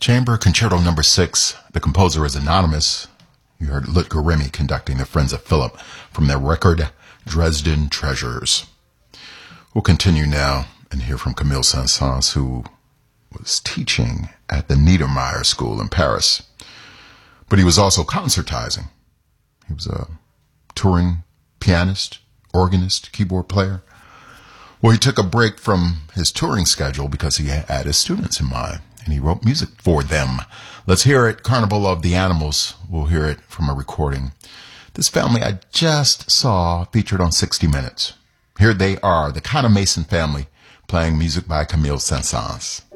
Chamber Concerto Number 6. The composer is anonymous. You heard Ludger Remy conducting the Friends of Philip from their record Dresden Treasures. We'll continue now and hear from Camille Saint-Saëns, who was teaching at the Niedermeyer School in Paris. But he was also concertizing. He was a touring pianist, organist, keyboard player. Well, he took a break from his touring schedule because he had his students in mind, and he wrote music for them. Let's hear it. Carnival of the Animals. We'll hear it from a recording. This family I just saw featured on 60 Minutes. Here they are, the Conner Mason family, playing music by Camille Saint-Saëns.